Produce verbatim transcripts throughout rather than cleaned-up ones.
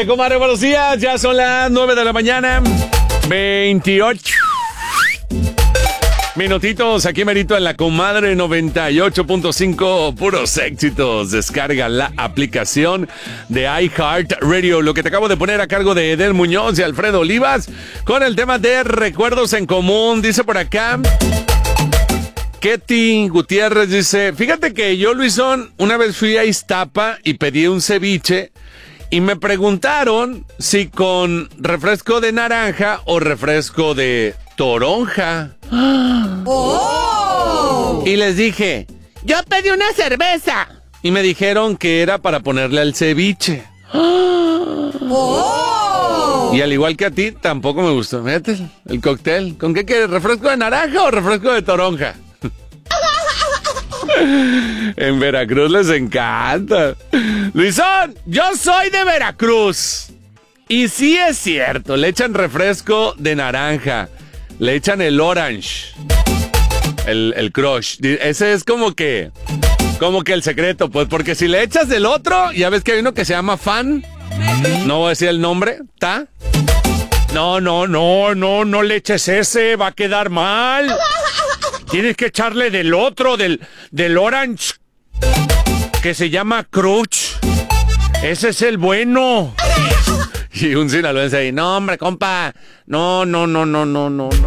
Comadre, comadre, buenos días. Ya son las nueve de la mañana. veintiocho minutitos aquí merito en la Comadre noventa y ocho punto cinco. Puros éxitos. Descarga la aplicación de iHeartRadio. Lo que te acabo de poner a cargo de Edel Muñoz y Alfredo Olivas con el tema de recuerdos en común. Dice por acá Ketty Gutiérrez, dice: fíjate que yo, Luisón, una vez fui a Iztapa y pedí un ceviche y me preguntaron si con refresco de naranja o refresco de toronja. ¡Oh! Y les dije: yo pedí una cerveza. Y me dijeron que era para ponerle al ceviche. ¡Oh! Y al igual que a ti, tampoco me gustó. Fíjate, el cóctel. ¿Con qué quieres? ¿Refresco de naranja o refresco de toronja? En Veracruz les encanta. Luisón, yo soy de Veracruz. Y sí es cierto, le echan refresco de naranja. Le echan el orange. El, el crush. Ese es como que Como que el secreto, pues. Porque si le echas del otro, ya ves que hay uno que se llama Fan. No voy a decir el nombre. ¿Ta? No, no, no, no, no le eches ese. Va a quedar mal. Tienes que echarle del otro, del, del orange, que se llama Crush. Ese es el bueno. Y un sinaloense ahí: no, hombre, compa. No, no, no, no, no, no, no.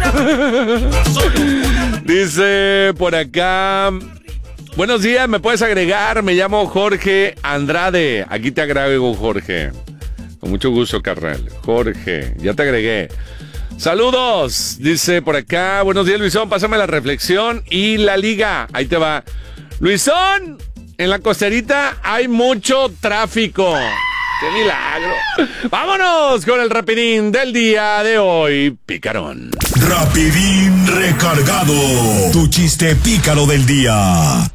Dice por acá: buenos días, ¿me puedes agregar? Me llamo Jorge Andrade. Aquí te agrego, Jorge. Con mucho gusto, carnal. Jorge, ya te agregué. Saludos, dice por acá: buenos días, Luisón, pásame la reflexión y la liga. Ahí te va. Luisón, en la costerita hay mucho tráfico. ¡Qué milagro! Vámonos con el rapidín del día de hoy, picarón. Rapidín recargado. Tu chiste pícaro del día.